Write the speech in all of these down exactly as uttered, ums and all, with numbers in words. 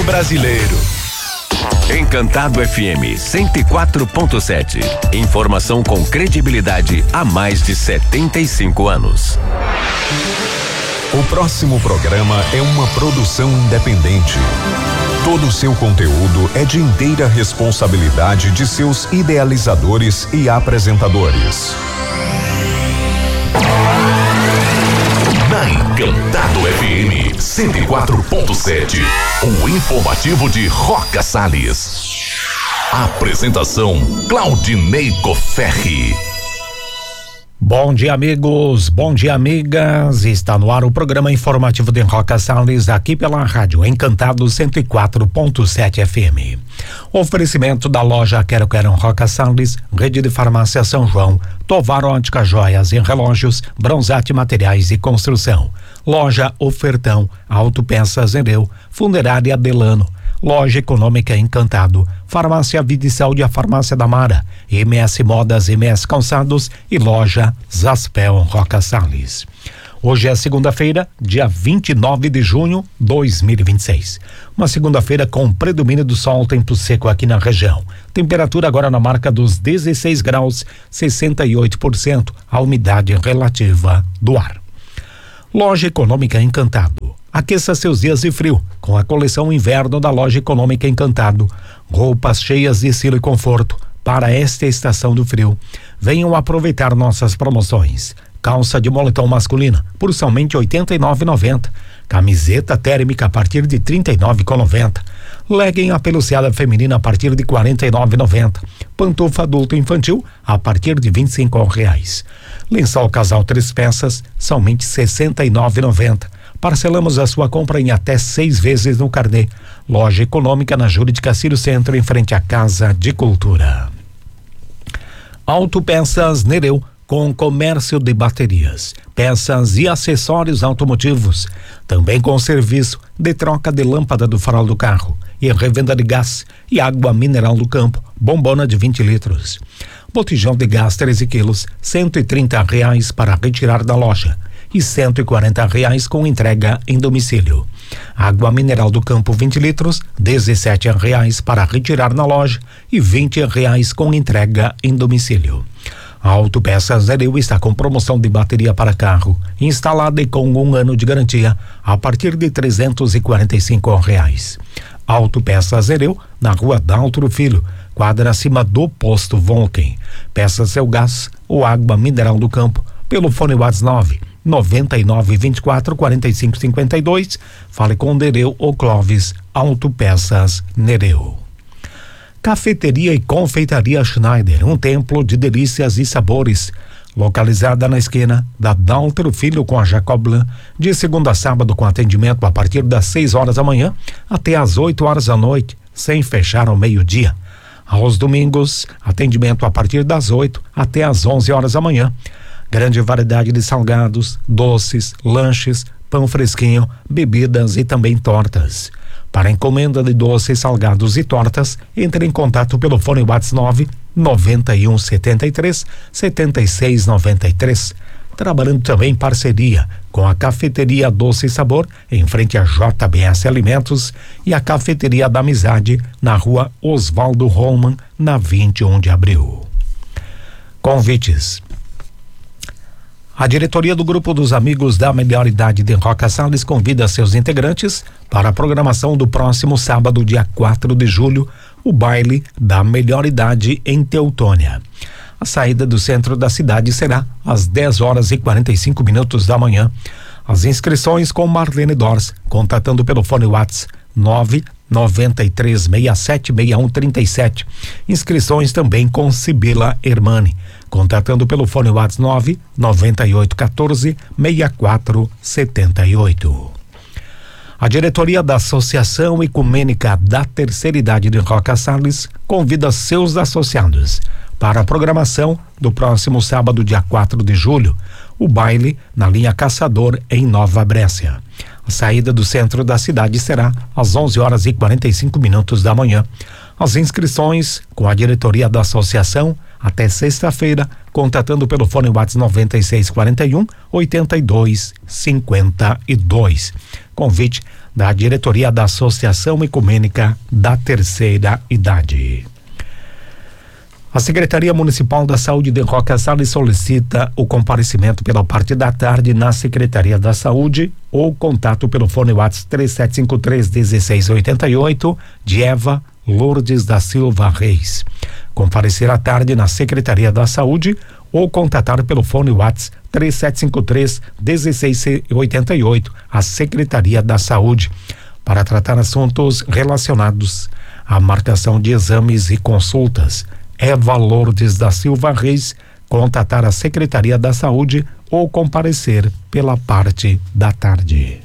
brasileiro. Encantado F M cento e quatro ponto sete. Informação com credibilidade há mais de setenta e cinco anos. O próximo programa é uma produção independente. Todo o seu conteúdo é de inteira responsabilidade de seus idealizadores e apresentadores. Na Encantado F M cento e quatro ponto sete, o informativo de Roca Salles. Apresentação Claudinei Coferri. Bom dia, amigos, bom dia, amigas. Está no ar o programa informativo de Roca Salles, aqui pela rádio Encantado cento e quatro ponto sete F M. Oferecimento da loja Quero Quero Roca Salles, Rede de Farmácia São João, Tovar Ótica Joias e Relógios, Bronzate Materiais e Construção, Loja Ofertão, Autopeças Nereu, Funerária Delano, Loja Econômica Encantado, Farmácia Vida e Saúde, a Farmácia da Mara, M S Modas, M S Calçados e Loja Zaspel Roca Salles. Hoje é segunda-feira, dia vinte e nove de junho de dois mil e vinte e seis. Uma segunda-feira com predomínio do sol, tempo seco aqui na região. Temperatura agora na marca dos dezesseis graus, sessenta e oito por cento, a umidade relativa do ar. Loja Econômica Encantado. Aqueça seus dias de frio com a coleção inverno da Loja Econômica Encantado. Roupas cheias de estilo e conforto para esta estação do frio. Venham aproveitar nossas promoções. Calça de moletom masculina por somente oitenta e nove reais e noventa centavos. Camiseta térmica a partir de trinta e nove reais e noventa centavos. Legging apeluciada feminina a partir de quarenta e nove reais e noventa centavos. Pantufa adulto infantil a partir de vinte e cinco reais. Lençol casal três peças somente sessenta e nove reais e noventa centavos. Parcelamos a sua compra em até seis vezes no carnê. Loja Econômica na Júlio de Castilho Centro, em frente à Casa de Cultura. Autopeças Nereu, com comércio de baterias, peças e acessórios automotivos. Também com serviço de troca de lâmpada do farol do carro e revenda de gás e água mineral do campo, bombona de vinte litros. Botijão de gás treze quilos, cento e trinta reais para retirar da loja e cento e quarenta reais com entrega em domicílio. Água mineral do campo vinte litros, dezessete reais para retirar na loja e vinte reais com entrega em domicílio. A Autopeças Nereu está com promoção de bateria para carro, instalada e com um ano de garantia, a partir de trezentos e quarenta e cinco reais. Autopeças Nereu, na rua Daltro Filho, quadra acima do posto Volken. Peça seu gás ou água mineral do campo pelo fone WhatsApp nove noventa e nove vinte e quatro quarenta e cinco cinquenta e dois. Fale com Nereu ou Clóvis. Autopeças Nereu. Cafeteria e Confeitaria Schneider, um templo de delícias e sabores, localizada na esquina da Daltro Filho com a Jacoblan, de segunda a sábado com atendimento a partir das seis horas da manhã até às oito horas da noite, sem fechar ao meio-dia. Aos domingos, atendimento a partir das oito até às onze horas da manhã. Grande variedade de salgados, doces, lanches, pão fresquinho, bebidas e também tortas. Para encomenda de doces, salgados e tortas, entre em contato pelo fone WhatsApp nove noventa e um setenta e três setenta e seis noventa e três. Trabalhando também em parceria com a Cafeteria Doce e Sabor, em frente a J B S Alimentos, e a Cafeteria da Amizade, na rua Oswaldo Roman, na vinte e um de abril. Convites. A diretoria do Grupo dos Amigos da Melhor Idade de Roca Salles convida seus integrantes para a programação do próximo sábado, dia quatro de julho, o baile da Melhor Idade em Teutônia. A saída do centro da cidade será às dez horas e quarenta e cinco minutos da manhã. As inscrições com Marlene Dors, contatando pelo fone WhatsApp nove noventa e três sessenta e sete sessenta e um trinta e sete. Inscrições também com Sibila Hermani, contatando pelo fone WhatsApp nove noventa e oito quatorze sessenta e quatro setenta e oito. A diretoria da Associação Ecumênica da Terceira Idade de Roca Salles convida seus associados para a programação do próximo sábado, dia quatro de julho, o baile na linha Caçador, em Nova Brécia. A saída do centro da cidade será às onze horas e quarenta e cinco minutos da manhã. As inscrições com a diretoria da associação até sexta-feira, contatando pelo fone WhatsApp noventa e seis quarenta e um oitenta e dois cinquenta e dois. Convite da diretoria da Associação Ecumênica da Terceira Idade. A Secretaria Municipal da Saúde de Roca Salles solicita o comparecimento pela parte da tarde na Secretaria da Saúde ou contato pelo fone WhatsApp três sete cinco três, um seis oito oito de Eva Lourdes da Silva Reis. Comparecer à tarde na Secretaria da Saúde ou contatar pelo fone WhatsApp três sete cinco três, um seis oito oito a Secretaria da Saúde para tratar assuntos relacionados à marcação de exames e consultas. Eva Lourdes da Silva Reis, contatar a Secretaria da Saúde ou comparecer pela parte da tarde.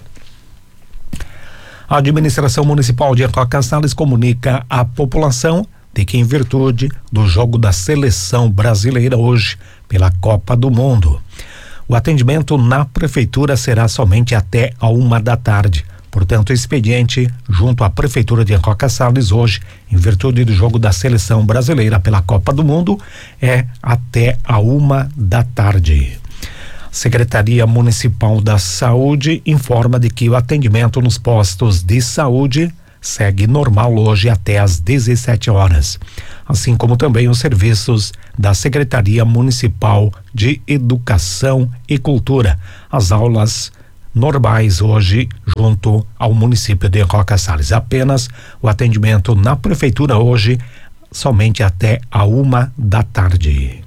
A Administração Municipal de Roca Salles comunica à população de que, em virtude do jogo da Seleção Brasileira hoje pela Copa do Mundo, o atendimento na Prefeitura será somente até a uma da tarde. Portanto, o expediente junto à Prefeitura de Roca Salles hoje, em virtude do jogo da Seleção Brasileira pela Copa do Mundo, é até a uma da tarde. Secretaria Municipal da Saúde informa de que o atendimento nos postos de saúde segue normal hoje até às dezessete horas, assim como também os serviços da Secretaria Municipal de Educação e Cultura. As aulas normais hoje junto ao município de Roca Salles. Apenas o atendimento na prefeitura hoje somente até a uma da tarde.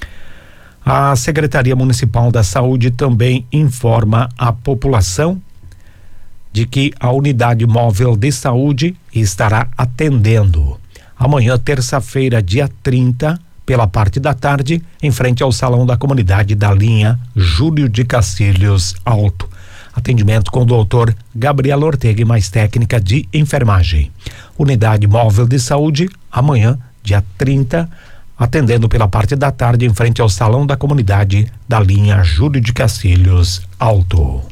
A Secretaria Municipal da Saúde também informa a população de que a unidade móvel de saúde estará atendendo amanhã, terça-feira, dia trinta, pela parte da tarde, em frente ao Salão da Comunidade da linha Júlio de Castilhos Alto. Atendimento com o doutor Gabriel Ortega e mais técnica de enfermagem. Unidade móvel de saúde, amanhã, dia trinta, atendendo pela parte da tarde em frente ao Salão da Comunidade da linha Júlio de Castilhos Alto.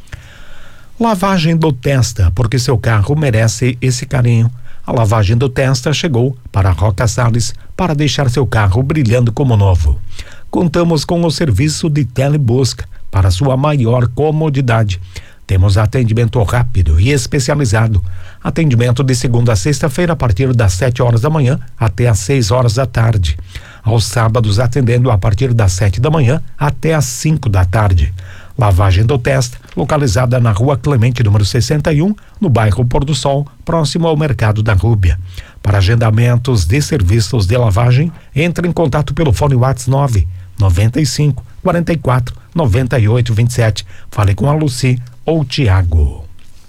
Lavagem do Testa, porque seu carro merece esse carinho. A lavagem do Testa chegou para Roca Salles para deixar seu carro brilhando como novo. Contamos com o serviço de telebusca para sua maior comodidade. Temos atendimento rápido e especializado. Atendimento de segunda a sexta-feira a partir das sete horas da manhã até às seis horas da tarde. Aos sábados atendendo a partir das sete da manhã até às cinco da tarde. Lavagem do Testa, localizada na Rua Clemente, número sessenta e um, no bairro Pôr do Sol, próximo ao Mercado da Rúbia. Para agendamentos de serviços de lavagem, entre em contato pelo fone WhatsApp nove nove cinco, quatro quatro, nove oito dois sete. Fale com a Luci ou Tiago.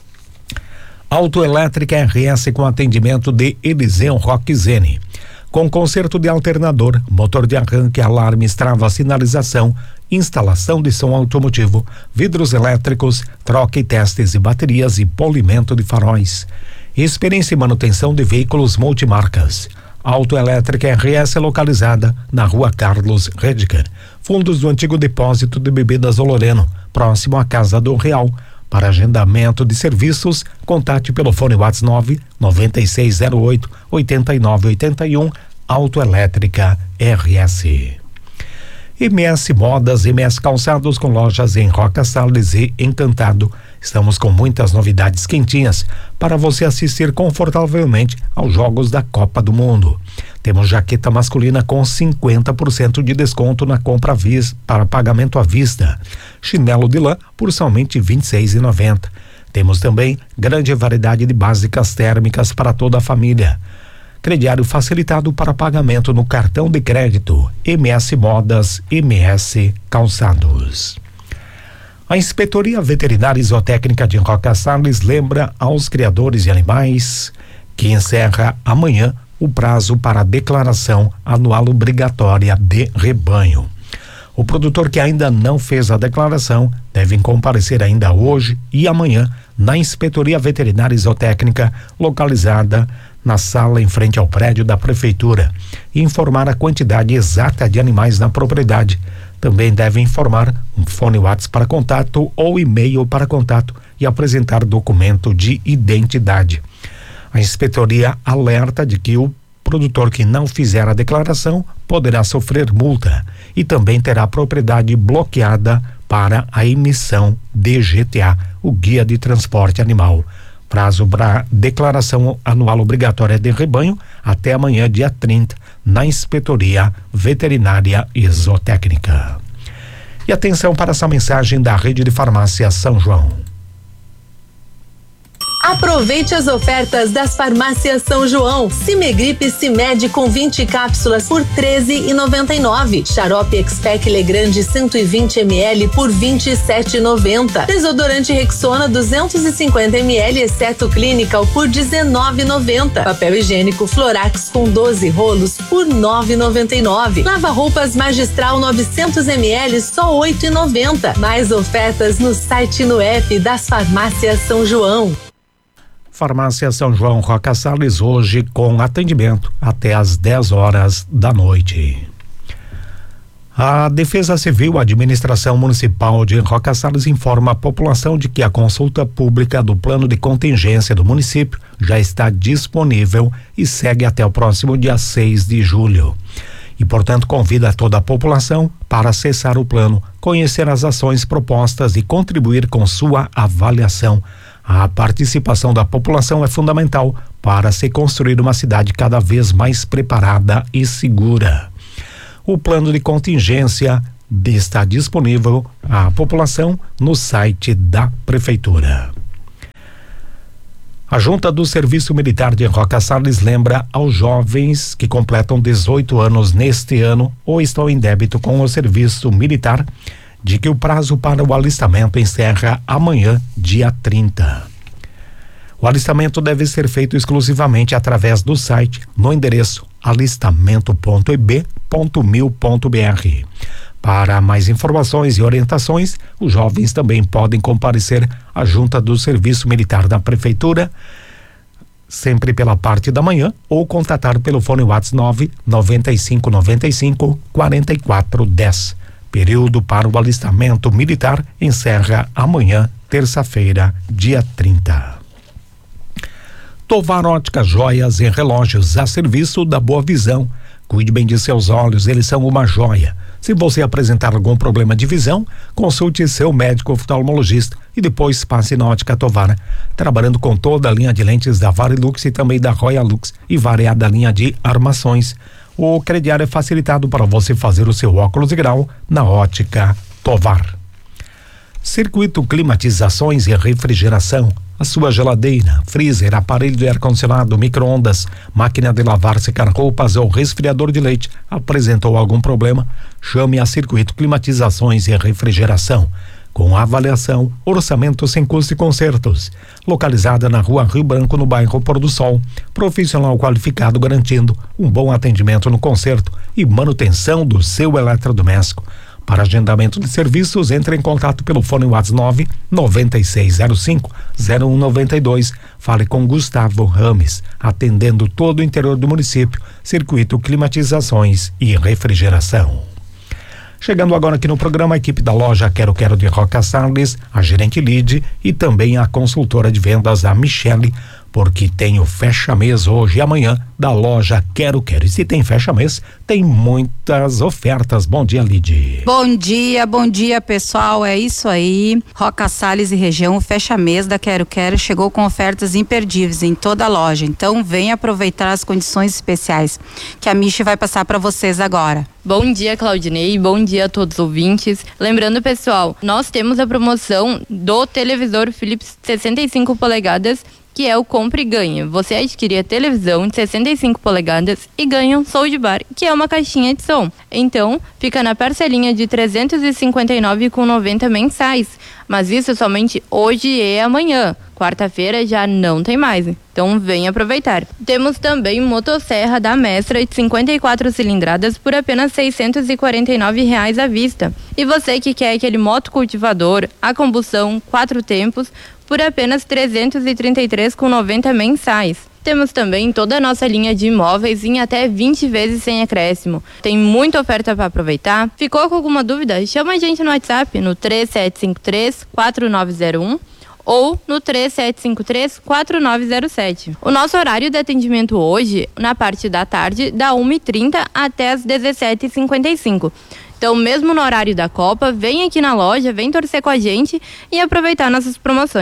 Autoelétrica R S com atendimento de Eliseu Roquezene. Com conserto de alternador, motor de arranque, alarmes, trava, sinalização, instalação de som automotivo, vidros elétricos, troca e testes de baterias e polimento de faróis. Experiência e manutenção de veículos multimarcas. Autoelétrica R S localizada na Rua Carlos Redker, fundos do antigo depósito de bebidas Oloreno, próximo à Casa do Real. Para agendamento de serviços, contate pelo fone WhatsApp nove nove seis zero oito oito nove oito um. Autoelétrica R S. M S Modas, M S Calçados, com lojas em Roca Salles e Encantado. Estamos com muitas novidades quentinhas para você assistir confortavelmente aos jogos da Copa do Mundo. Temos jaqueta masculina com cinquenta por cento de desconto na compra à vista, para pagamento à vista. Chinelo de lã por somente vinte e seis reais e noventa centavos. Temos também grande variedade de básicas térmicas para toda a família. Crediário facilitado para pagamento no cartão de crédito. M S Modas, M S Calçados. A Inspetoria Veterinária e Zootécnica de Roca Salles lembra aos criadores de animais que encerra amanhã o prazo para a declaração anual obrigatória de rebanho. O produtor que ainda não fez a declaração deve comparecer ainda hoje e amanhã na Inspetoria Veterinária e Zootécnica, localizada na sala em frente ao prédio da prefeitura, e informar a quantidade exata de animais na propriedade. Também deve informar um fone WhatsApp para contato ou e-mail para contato e apresentar documento de identidade. A inspetoria alerta de que o produtor que não fizer a declaração poderá sofrer multa e também terá a propriedade bloqueada para a emissão de G T A, o Guia de Transporte Animal. Prazo para declaração anual obrigatória de rebanho até amanhã, dia trinta, na Inspetoria Veterinária e Zootécnica. E atenção para essa mensagem da Rede de Farmácia São João. Aproveite as ofertas das farmácias São João. Cimegripe Cimed com vinte cápsulas por treze reais e noventa e nove. Xarope Expec Legrande cento e vinte mililitros por vinte e sete reais e noventa. Desodorante Rexona duzentos e cinquenta mililitros exceto Clinical por dezenove reais e noventa. Papel higiênico Florax com doze rolos por nove reais e noventa e nove. Lava roupas Magistral novecentos mililitros só oito reais e noventa. Mais ofertas no site e no app das farmácias São João. Farmácia São João Roca Salles, hoje com atendimento até às dez horas da noite. A Defesa Civil, Administração Municipal de Roca Salles informa a população de que a consulta pública do plano de contingência do município já está disponível e segue até o próximo dia seis de julho. E, portanto, convida toda a população para acessar o plano, conhecer as ações propostas e contribuir com sua avaliação. A participação da população é fundamental para se construir uma cidade cada vez mais preparada e segura. O plano de contingência está disponível à população no site da Prefeitura. A Junta do Serviço Militar de Roca Salles lembra aos jovens que completam dezoito anos neste ano ou estão em débito com o Serviço Militar de que o prazo para o alistamento encerra amanhã, dia trinta. O alistamento deve ser feito exclusivamente através do site no endereço alistamento ponto e b ponto mil ponto b r. Para mais informações e orientações, os jovens também podem comparecer à Junta do Serviço Militar da Prefeitura, sempre pela parte da manhã, ou contatar pelo fone WhatsApp nove nove cinco nove cinco quatro quatro um zero. Período para o alistamento militar encerra amanhã, terça-feira, dia trinta. Tovar Óticas, joias e relógios a serviço da Boa Visão. Cuide bem de seus olhos, eles são uma joia. Se você apresentar algum problema de visão, consulte seu médico oftalmologista e depois passe na Ótica Tovar, trabalhando com toda a linha de lentes da Varilux e também da Royal Lux e variada linha de armações. O crediário é facilitado para você fazer o seu óculos de grau na Ótica Tovar. Circuito Climatizações e Refrigeração. A sua geladeira, freezer, aparelho de ar-condicionado, micro-ondas, máquina de lavar, secar roupas ou resfriador de leite apresentou algum problema? Chame a Circuito Climatizações e Refrigeração. Com avaliação, orçamento sem custo e consertos. Localizada na Rua Rio Branco, no bairro Pôr do Sol. Profissional qualificado garantindo um bom atendimento no conserto e manutenção do seu eletrodoméstico. Para agendamento de serviços, entre em contato pelo fone WhatsApp nove nove seis zero cinco zero um nove dois. Fale com Gustavo Rames, atendendo todo o interior do município. Circuito Climatizações e Refrigeração. Chegando agora aqui no programa, a equipe da loja Quero Quero de Roca Salles, a gerente Lide e também a consultora de vendas, a Michele, porque tem o fecha-mês hoje e amanhã da loja Quero Quero. E se tem fecha-mês, tem muitas ofertas. Bom dia, Lide. Bom dia, bom dia, pessoal. É isso aí. Roca Salles e região, o fecha-mês da Quero Quero chegou com ofertas imperdíveis em toda a loja. Então, venha aproveitar as condições especiais que a Michi vai passar para vocês agora. Bom dia, Claudinei. Bom dia a todos os ouvintes. Lembrando, pessoal, nós temos a promoção do televisor Philips sessenta e cinco polegadas, que é o Compre e Ganha. Você adquire a televisão de sessenta e cinco polegadas e ganha um soundbar, que é uma caixinha de som. Então, fica na parcelinha de trezentos e cinquenta e nove reais e noventa centavos mensais. Mas isso somente hoje e amanhã. Quarta-feira já não tem mais. Então, vem aproveitar. Temos também motosserra da Mestra de cinquenta e quatro cilindradas por apenas seiscentos e quarenta e nove reais à vista. E você que quer aquele motocultivador a combustão quatro tempos por apenas trezentos e trinta e três reais e noventa centavos mensais. Temos também toda a nossa linha de imóveis em até vinte vezes sem acréscimo. Tem muita oferta para aproveitar. Ficou com alguma dúvida? Chama a gente no WhatsApp no três sete cinco três quatro nove zero um ou no três sete cinco três quatro nove zero sete. O nosso horário de atendimento hoje, na parte da tarde, da uma e trinta até as dezessete e cinquenta e cinco. Então, mesmo no horário da Copa, vem aqui na loja, vem torcer com a gente e aproveitar nossas promoções.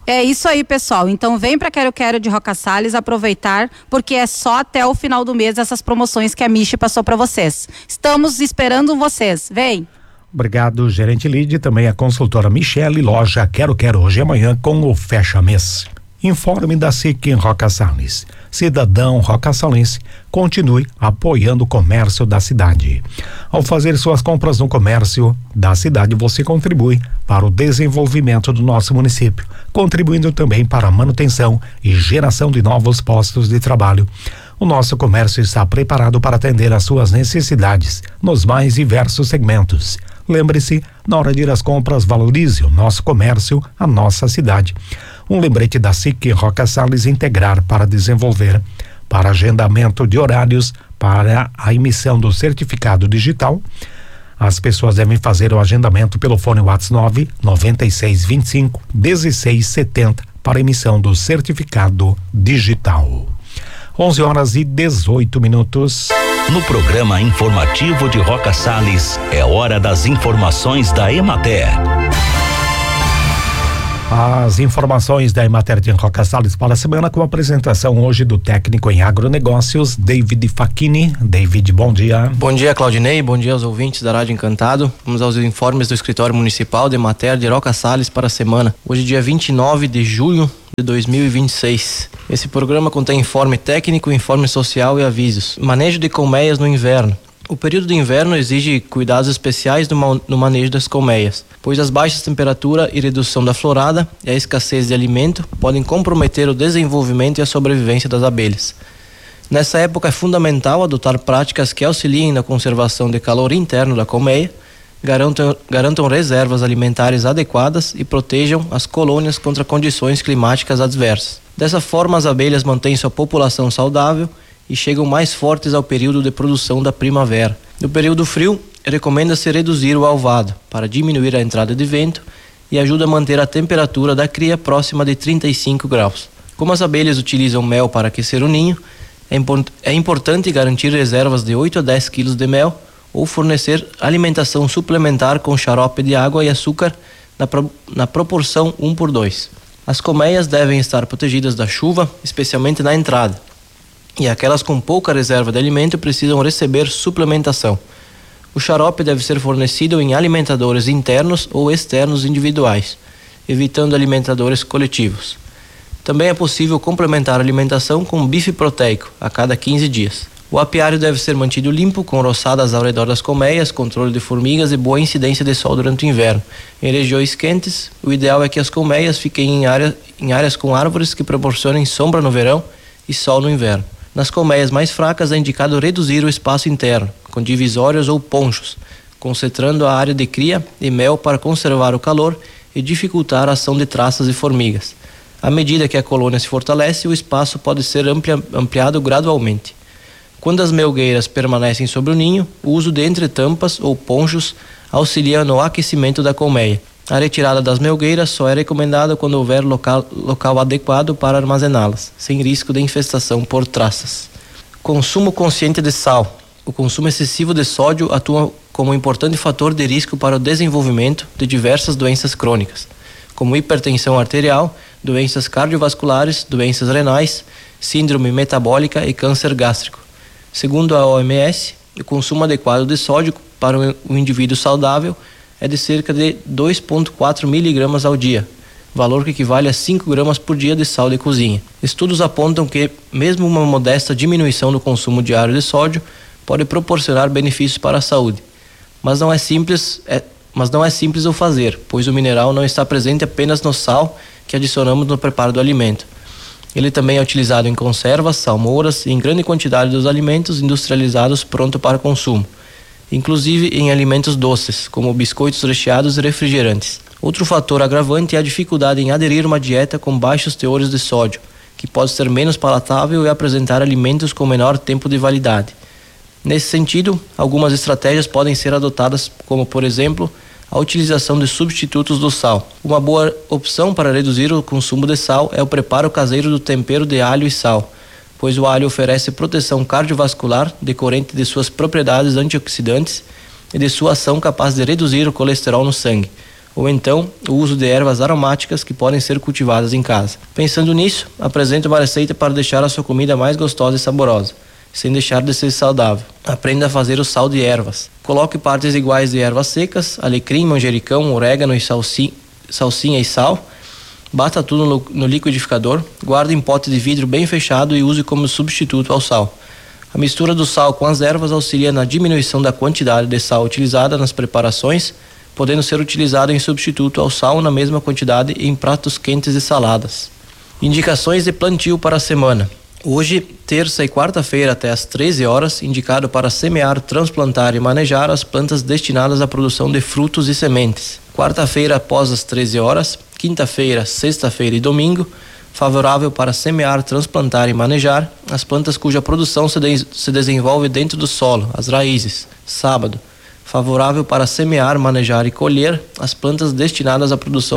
É isso aí, pessoal. Então vem para Quero Quero de Roca Salles aproveitar, porque é só até o final do mês essas promoções que a Michi passou para vocês. Estamos esperando vocês. Vem. Obrigado, gerente Lide, também a consultora Michele, loja Quero Quero hoje e amanhã com o Fecha Mês. Informe da S I C em Roca Salles. Cidadão Roca Salense, continue apoiando o comércio da cidade. Ao fazer suas compras no comércio da cidade, você contribui para o desenvolvimento do nosso município, contribuindo também para a manutenção e geração de novos postos de trabalho. O nosso comércio está preparado para atender às suas necessidades nos mais diversos segmentos. Lembre-se, na hora de ir às compras, valorize o nosso comércio, a nossa cidade. Um lembrete da S I C Roca Salles integrar para desenvolver, para agendamento de horários, para a emissão do certificado digital. As pessoas devem fazer o agendamento pelo fone WhatsApp nove nove seis dois cinco um seis sete zero para emissão do certificado digital. onze horas e dezoito minutos. No programa informativo de Roca Salles, é hora das informações da Emater. As informações da Emater de Roca Salles para a semana, com a apresentação hoje do técnico em agronegócios, David Facchini. David, bom dia. Bom dia, Claudinei, bom dia aos ouvintes da Rádio Encantado. Vamos aos informes do Escritório Municipal de Emater de Roca Salles para a semana. Hoje, dia vinte e nove de julho de dois mil e vinte e seis. Esse programa contém informe técnico, informe social e avisos. Manejo de colmeias no inverno. O período de inverno exige cuidados especiais no, no manejo das colmeias, pois as baixas temperaturas e redução da florada e a escassez de alimento podem comprometer o desenvolvimento e a sobrevivência das abelhas. Nessa época é fundamental adotar práticas que auxiliem na conservação de calor interno da colmeia, garantam, garantam reservas alimentares adequadas e protejam as colônias contra condições climáticas adversas. Dessa forma, as abelhas mantêm sua população saudável e chegam mais fortes ao período de produção da primavera. No período frio, recomenda-se reduzir o alvado para diminuir a entrada de vento e ajuda a manter a temperatura da cria próxima de trinta e cinco graus. Como as abelhas utilizam mel para aquecer o ninho, é, import- é importante garantir reservas de oito a dez quilos de mel ou fornecer alimentação suplementar com xarope de água e açúcar na, pro- na proporção um por dois. As colmeias devem estar protegidas da chuva, especialmente na entrada. E aquelas com pouca reserva de alimento precisam receber suplementação. O xarope deve ser fornecido em alimentadores internos ou externos individuais, evitando alimentadores coletivos. Também é possível complementar a alimentação com bife proteico a cada quinze dias. O apiário deve ser mantido limpo, com roçadas ao redor das colmeias, controle de formigas e boa incidência de sol durante o inverno. Em regiões quentes, o ideal é que as colmeias fiquem em, área, em áreas com árvores que proporcionem sombra no verão e sol no inverno. Nas colmeias mais fracas é indicado reduzir o espaço interno, com divisórios ou ponchos, concentrando a área de cria e mel para conservar o calor e dificultar a ação de traças e formigas. À medida que a colônia se fortalece, o espaço pode ser amplia, ampliado gradualmente. Quando as melgueiras permanecem sobre o ninho, o uso de entretampas ou ponchos auxilia no aquecimento da colmeia. A retirada das melgueiras só é recomendada quando houver local, local adequado para armazená-las, sem risco de infestação por traças. Consumo consciente de sal. O consumo excessivo de sódio atua como um importante fator de risco para o desenvolvimento de diversas doenças crônicas, como hipertensão arterial, doenças cardiovasculares, doenças renais, síndrome metabólica e câncer gástrico. Segundo a O M S, o consumo adequado de sódio para um indivíduo saudável é de cerca de dois vírgula quatro miligramas ao dia, valor que equivale a cinco gramas por dia de sal de cozinha. Estudos apontam que, mesmo uma modesta diminuição do consumo diário de sódio, pode proporcionar benefícios para a saúde. Mas não é simples, é, mas não é simples o fazer, pois o mineral não está presente apenas no sal que adicionamos no preparo do alimento. Ele também é utilizado em conservas, salmouras e em grande quantidade dos alimentos industrializados pronto para consumo, inclusive em alimentos doces, como biscoitos recheados e refrigerantes. Outro fator agravante é a dificuldade em aderir uma dieta com baixos teores de sódio, que pode ser menos palatável e apresentar alimentos com menor tempo de validade. Nesse sentido, algumas estratégias podem ser adotadas, como, por exemplo, a utilização de substitutos do sal. Uma boa opção para reduzir o consumo de sal é o preparo caseiro do tempero de alho e sal, pois o alho oferece proteção cardiovascular decorrente de suas propriedades antioxidantes e de sua ação capaz de reduzir o colesterol no sangue, ou então o uso de ervas aromáticas que podem ser cultivadas em casa. Pensando nisso, apresento uma receita para deixar a sua comida mais gostosa e saborosa, sem deixar de ser saudável. Aprenda a fazer o sal de ervas. Coloque partes iguais de ervas secas, alecrim, manjericão, orégano e salsi, salsinha e sal. Bata tudo no, no liquidificador, guarde em pote de vidro bem fechado e use como substituto ao sal. A mistura do sal com as ervas auxilia na diminuição da quantidade de sal utilizada nas preparações, podendo ser utilizado em substituto ao sal na mesma quantidade em pratos quentes e saladas. Indicações de plantio para a semana. Hoje, terça e quarta-feira até às treze horas, indicado para semear, transplantar e manejar as plantas destinadas à produção de frutos e sementes. Quarta-feira após as treze horas, quinta-feira, sexta-feira e domingo, favorável para semear, transplantar e manejar as plantas cuja produção se, de, se desenvolve dentro do solo, as raízes. Sábado, favorável para semear, manejar e colher as plantas destinadas à produção